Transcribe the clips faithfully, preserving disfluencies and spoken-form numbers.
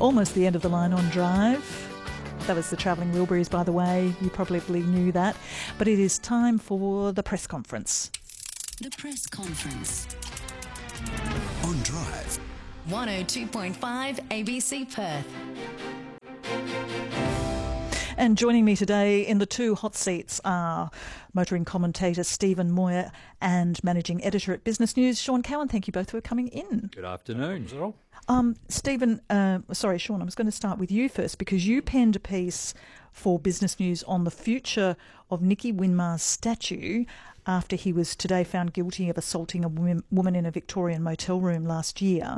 Almost the end of the line on Drive. That was the Travelling Wilburys, by the way. You probably knew that. But it is time for the press conference. The press conference. On Drive. one oh two point five A B C Perth. And joining me today in the two hot seats are motoring commentator Stephen Moyer and managing editor at Business News, Sean Cowan. Thank you both for coming in. Good afternoon. Um, Stephen, uh, sorry, Sean, I was going to start with you first because you penned a piece for Business News on the future of Nicky Winmar's statue after he was today found guilty of assaulting a woman in a Victorian motel room last year.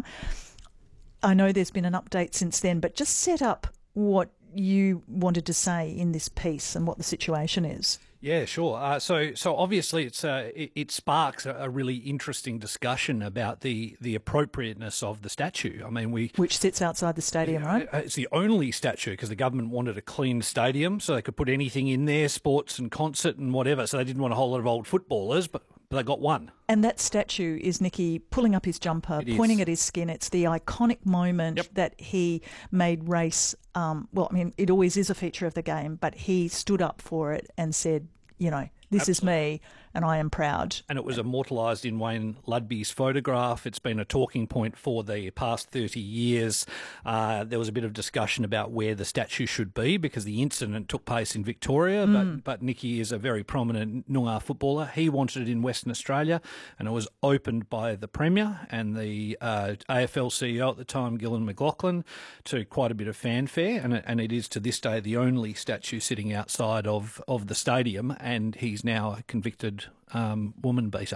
I know there's been an update since then, but just set up what you wanted to say in this piece and what the situation is. Yeah, sure. Uh, so, so obviously, it's uh, it, it sparks a, a really interesting discussion about the, the appropriateness of the statue. I mean, we which sits outside the stadium, right? It's the only statue because the government wanted a clean stadium, so they could put anything in there, sports and concert and whatever. So they didn't want a whole lot of old footballers, but. But they got one. And that statue is Nicky pulling up his jumper, It pointing is. at his skin. It's the iconic moment Yep. that he made race. Um, well, I mean, it always is a feature of the game, but he stood up for it and said, you know, this Absolutely. is me and I am proud. And it was immortalised in Wayne Ludby's photograph. It's been a talking point for the past thirty years. Uh, there was a bit of discussion about where the statue should be because the incident took place in Victoria, Mm. but, but Nicky is a very prominent Noongar footballer. He wanted it in Western Australia, and it was opened by the Premier and the uh, A F L C E O at the time, Gillan McLaughlin, to quite a bit of fanfare, and it, and it is to this day the only statue sitting outside of, of the stadium, and he's now a convicted Um, woman beater.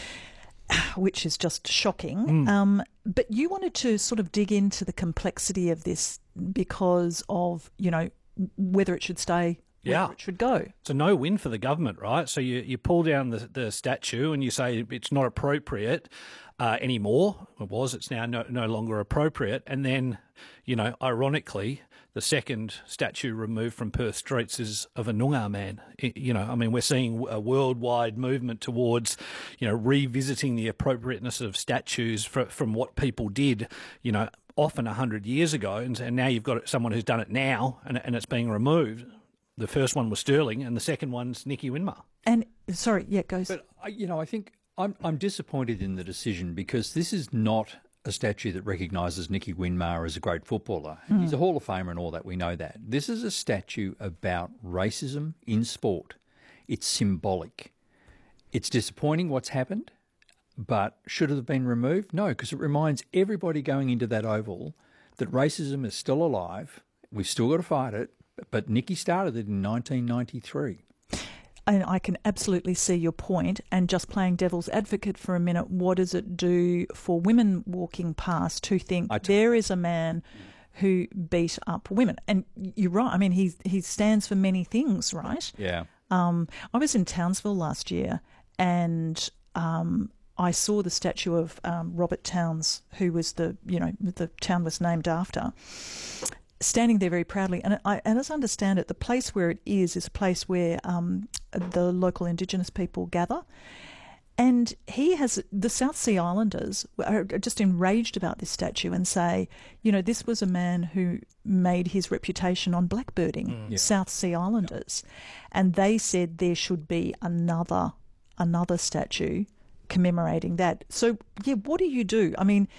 Which is just shocking. Mm. Um, but you wanted to sort of dig into the complexity of this because of, you know, whether it should stay, whether Yeah. it should go. It's a no-win for the government, right? So you, you pull down the, the statue and you say it's not appropriate uh, anymore. It was. It's now no, no longer appropriate. And then, you know, ironically, the second statue removed from Perth streets is of a Noongar man. It, you know, I mean, we're seeing a worldwide movement towards, you know, revisiting the appropriateness of statues for, from what people did, you know, often one hundred years ago. And, and now you've got someone who's done it now and, and it's being removed. The first one was Sterling and the second one's Nicky Winmar. And, sorry, yeah, it goes. But, I- you know, I think I'm, I'm disappointed in the decision because this is not a statue that recognises Nicky Winmar as a great footballer. Mm. He's a Hall of Famer and all that, we know that. This is a statue about racism in sport. It's symbolic. It's disappointing what's happened, but should it have been removed? No, because it reminds everybody going into that oval that racism is still alive. We've still got to fight it, but Nicky started it in nineteen ninety-three. And I can absolutely see your point. And just playing devil's advocate for a minute, what does it do for women walking past who think I t- there is a man who beat up women? And you're right. I mean, he he stands for many things, right? Yeah. Um, I was in Townsville last year, and um, I saw the statue of um, Robert Towns, who was the you know the town was named after, standing there very proudly. And, I, and as I understand it, the place where it is is a place where um, the local Indigenous people gather. And he has, the South Sea Islanders are just enraged about this statue and say, you know, this was a man who made his reputation on blackbirding Mm. Yeah. South Sea Islanders. And they said there should be another, another statue commemorating that. So, yeah, what do you do? I mean,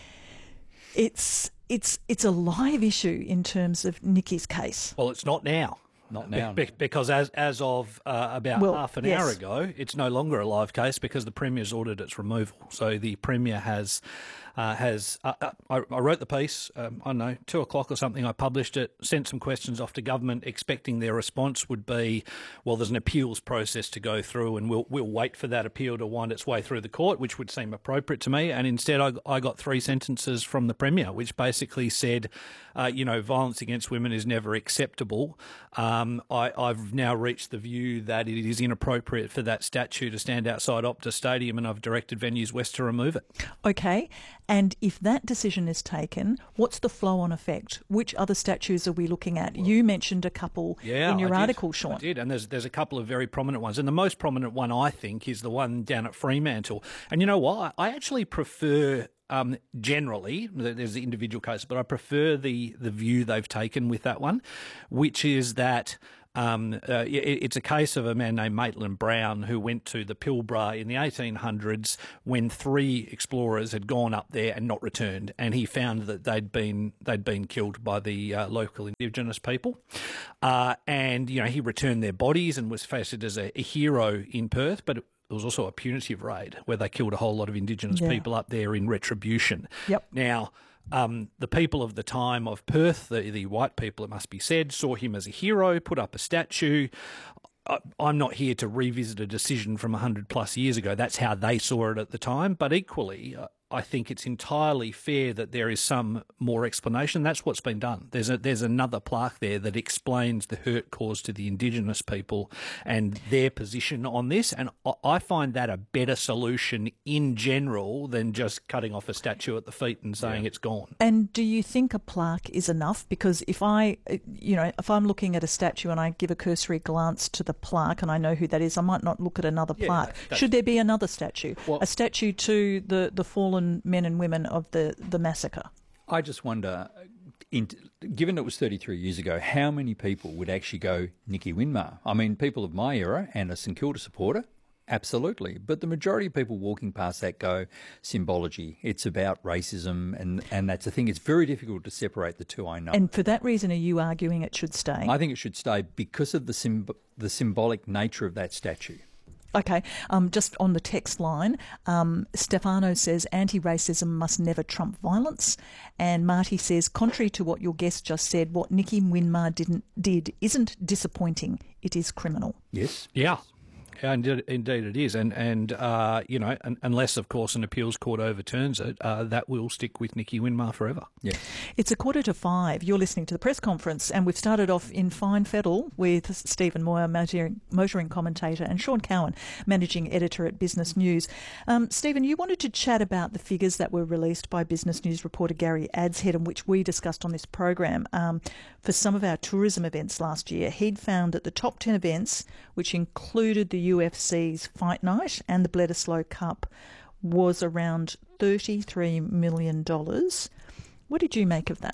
it's it's it's a live issue in terms of Nicky's case. Well, it's not now. Not now. Be- be- because as as of uh, about Well, half an yes. hour ago, it's no longer a live case because the Premier's ordered its removal. So the Premier has uh, has uh, uh, I, I wrote the piece. Um, I don't know, two o'clock or something. I published it, sent some questions off to government, expecting their response would be, well, there's an appeals process to go through, and we'll we'll wait for that appeal to wind its way through the court, which would seem appropriate to me. And instead, I, I got three sentences from the Premier, which basically said, uh, you know, violence against women is never acceptable. Um, I, I've now reached the view that it is inappropriate for that statue to stand outside Optus Stadium, and I've directed Venues West to remove it. Okay, and if that decision is taken, what's the flow-on effect? Which other statues are we looking at? Well, you mentioned a couple yeah, in your I did. article, Sean. I did, and there's there's a couple of very prominent ones, and the most prominent one I think is the one down at Fremantle. And you know what? I actually prefer um, generally, there's the individual case, but I prefer the, the view they've taken with that one, which is that Um, uh, it, it's a case of a man named Maitland Brown who went to the Pilbara in the eighteen hundreds when three explorers had gone up there and not returned, and he found that they'd been they'd been killed by the uh, local Indigenous people, uh, and you know he returned their bodies and was feted as a, a hero in Perth, but. It was also a punitive raid where they killed a whole lot of Indigenous Yeah. people up there in retribution. Yep. Now, um, the people of the time of Perth, the, the white people, it must be said, saw him as a hero, put up a statue. I, I'm not here to revisit a decision from one hundred plus years ago. That's how they saw it at the time. But equally, uh, I think it's entirely fair that there is some more explanation. That's what's been done. There's a, there's another plaque there that explains the hurt caused to the Indigenous people and their position on this. And I, I find that a better solution in general than just cutting off a statue at the feet and saying it's gone. And do you think a plaque is enough? Because if I, you know, if I'm looking at a statue and I give a cursory glance to the plaque and I know who that is, I might not look at another Yeah, plaque. that- Should there be another statue? Well- a statue to the, the fallen men and women of the, the massacre? I just wonder, in, given it was thirty-three years ago, how many people would actually go Nicky Winmar? I mean, people of my era and a St Kilda supporter, absolutely. But the majority of people walking past that go symbology. It's about racism, and, and that's the thing. It's very difficult to separate the two, I know. And for that reason, are you arguing it should stay? I think it should stay because of the symb- the symbolic nature of that statue. Okay, um, just on the text line, um, Stefano says anti-racism must never trump violence, and Marty says, contrary to what your guest just said, what Nicky Winmar didn't did isn't disappointing; it is criminal. Yes? Yeah. Yeah, indeed, indeed it is. And, and uh, you know, un- unless, of course, an appeals court overturns it, uh, that will stick with Nicky Winmar forever. Yeah. It's a quarter to five. You're listening to the press conference, and we've started off in fine fettle with Stephen Moyer, motoring, motoring commentator, and Sean Cowan, managing editor at Business News. Um, Stephen, you wanted to chat about the figures that were released by Business News reporter Gary Adshead, and which we discussed on this program um, for some of our tourism events last year. He'd found that the top ten events, which included the U F C's Fight Night and the Bledisloe Cup, was around thirty-three million dollars. What did you make of that?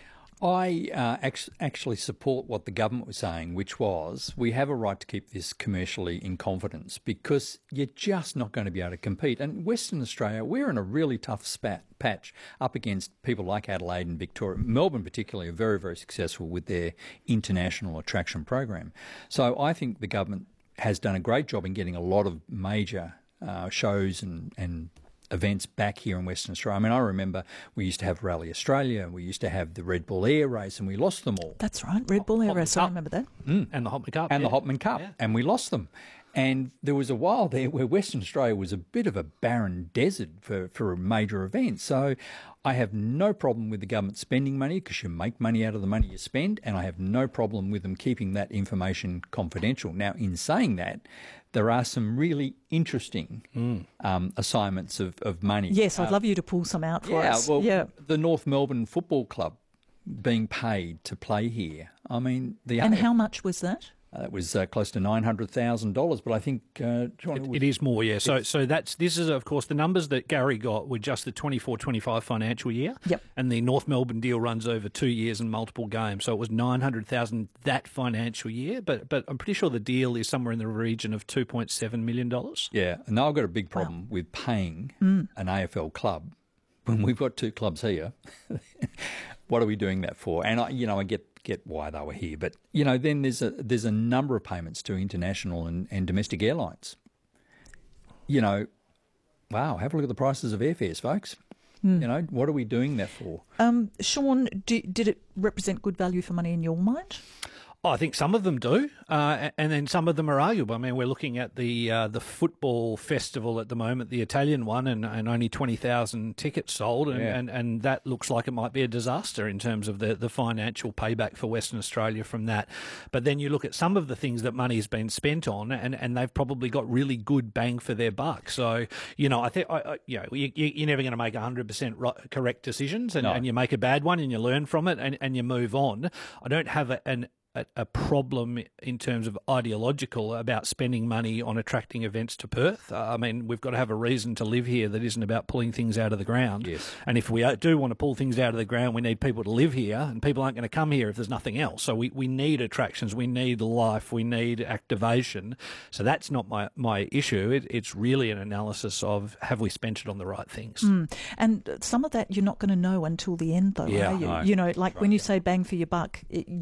I uh, act- actually support what the government was saying, which was we have a right to keep this commercially in confidence because you're just not going to be able to compete. And Western Australia, we're in a really tough spat patch up against people like Adelaide and Victoria. Melbourne particularly are very, very successful with their international attraction program. So I think the government has done a great job in getting a lot of major uh, shows and, and events back here in Western Australia. I mean, I remember we used to have Rally Australia, we used to have the Red Bull Air Race, and we lost them all. That's right, Red Bull Air Hopman Race, I Cup. remember that. Mm. And the Hopman Cup. And yeah. the Hopman Cup, Yeah. and we lost them. And there was a while there where Western Australia was a bit of a barren desert for, for a major event. So I have no problem with the government spending money because you make money out of the money you spend, and I have no problem with them keeping that information confidential. Now, in saying that, there are some really interesting Mm. um, assignments of, of money. Yes, I'd Uh, love you to pull some out for yeah, us. well, yeah. the North Melbourne Football Club being paid to play here. I mean, the And how much was that? Uh, that was uh, close to nine hundred thousand dollars, but I think uh, John, It, was, it is more, yeah. So, so that's this is of course the numbers that Gary got were just the twenty-four twenty-five financial year. Yep. And the North Melbourne deal runs over two years and multiple games, so it was nine hundred thousand that financial year. But, but I'm pretty sure the deal is somewhere in the region of two point seven million dollars. Yeah, and I've got a big problem with paying an A F L club when we've got two clubs here. What are we doing that for? And I, you know, I get get why they were here, but you know, then there's a there's a number of payments to international and, and domestic airlines. You know, wow, have a look at the prices of airfares, folks. You know, what are we doing that for? Um, Sean, do, did it represent good value for money in your mind? Oh, I think some of them do, uh, and then some of them are arguable. I mean, we're looking at the uh, the football festival at the moment, the Italian one, and, and only twenty thousand tickets sold, and, Yeah. and, and that looks like it might be a disaster in terms of the, the financial payback for Western Australia from that. But then you look at some of the things that money's been spent on, and, and they've probably got really good bang for their buck. So, you know, I think, I, I, you know, you, you're never going to make one hundred percent right, correct decisions, and, No. and you make a bad one and you learn from it and, and you move on. I don't have a, an a, a problem in terms of ideological about spending money on attracting events to Perth. Uh, I mean, we've got to have a reason to live here that isn't about pulling things out of the ground. Yes. And if we do want to pull things out of the ground, we need people to live here, and people aren't going to come here if there's nothing else. So we, we need attractions, we need life, we need activation. So that's not my, my issue. It, it's really an analysis of, have we spent it on the right things? Mm. And some of that you're not going to know until the end, though, Yeah, are you? no. You know, like when you say bang for your buck, it,